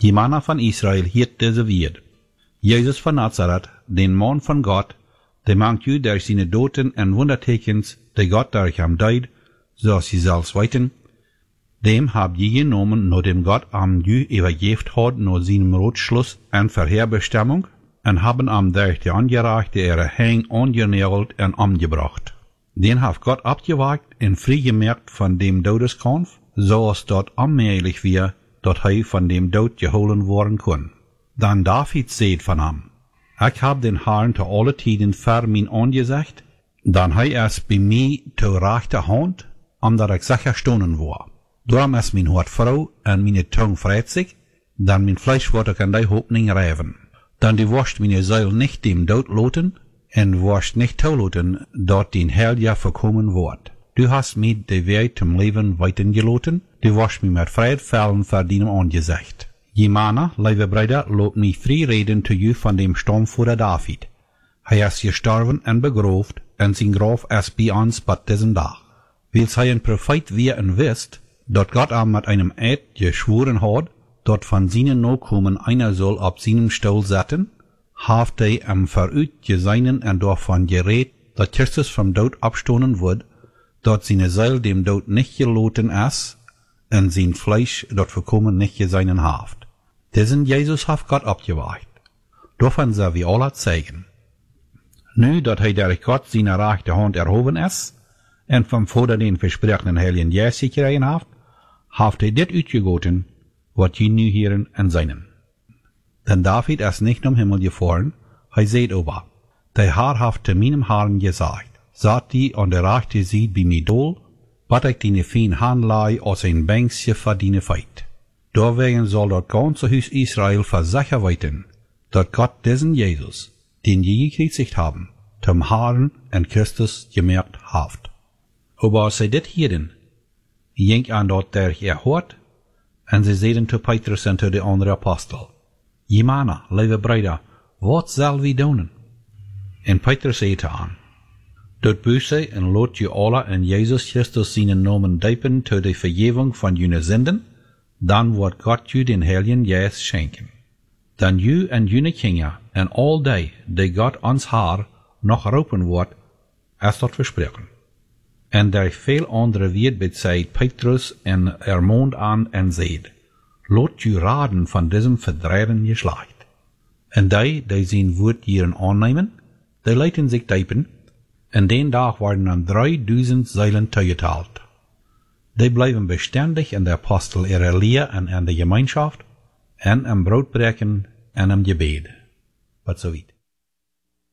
Jemana van Israel hiert deze wierd. Jezus van Nazareth, den Mann von Gott, der maakt u durch seine Doten en Wundertekens, die Gott durch hem deed, zoals je zelfs weten, dem habt je genomen, no dem Gott am ju übergeft hat, no seinem Rotschluss en Verheerbestimmung, en haben am durch die Angereichte ihre Hang angenagelt en umgebracht. Den hat Gott abgewagt en vrijgemerkt von dem Todeskampf, zoals dort onmöglich wir, dat hij von dem Tod geholen worden kon. Dan David seht von ham, ich hab den Herrn zu alle Tiden vor mein Angesicht, dan hij es bei mir zu rechter Hand, omdat ich sicher stonen war. Darum ist mein Hart froh en meine Tongue freut sich, dan mein Fleisch wordt ik an die Hoffnung reiven. Dan die worst meine Seele nicht dem Tod loten, en worst nicht toloten, dort den Herr ja verkommen wird. Du hast mir de Weg zum Leben weitergeloten, du wirst mir mit Freiheit fallen vor deinem Angesicht. Jemana, liebe Brüder, lobt mich frei reden zu you von dem Sturmführer David. Er ist gestorben und begraft, und sein Grab ist bei uns bei diesem Tag. Weil er ein Prophet wie und wisst, dort Gott ihm mit einem Eid geschworen hat, dort von seinen Nachkommen einer soll auf seinem Stuhl sitzen, haft er ihm vorausgesehen und davon gerät, dass Christus vom Tod abstoßen wird, dort seine Seele dem Tod nicht geloten ist, und sein Fleisch dort verkommen nicht gesehen haft. Diesen Jesus hat Gott abgewagt. Davon soll wir alle zeigen. Nu, dat hij durch Gott seine rechte Hand erhoben ist, und vom Vater den versprochenen Heiligen Geist gekregen haft hij dit uitgegoten, wat je nu hören en seinen. Denn David ist nicht um Himmel gefahren, hij seht aber, der Herr haft zu meinem Herrn gesagt, sagt die an der rechte Seite bei mir dol, wat ich deine fein Handlei aus ein Bänkchen verdiene feit. Deswegen soll dort ganze Haus Israel versicher weiten, dass Gott diesen Jesus, den je gekreuzigt haben, zum Herrn und Christus gemerkt haft. Aber sie dit hierden, jenk an dort der hört, und sie sehen zu Petrus und zu de andere Apostel, Jemana, liebe Brüder, wat soll wir doen? Und Petrus sagte an, dort büße und lot je alle in Jesus Christus seinen Namen deipen zu der Vergebung von jene Sünden, dann wird Gott ju den Heiligen Geist schenken. Dann ju und jene Kinder und all die Gott ans Haar noch rufen wird, ist dort versprochen. Und der viel andere wird bezeit Petrus und ermahnt an und sagt, lot ju raden von diesem verdrehten Geschlecht. Und die sein Wort ihren annehmen, die leiten sich deipen, und den Tag werden dann 3000 Seelen zugeteilt. Die bleiben beständig in der Apostel ihrer Lehre und in der Gemeinschaft, und im Brotbrechen und im Gebet. Was so weit.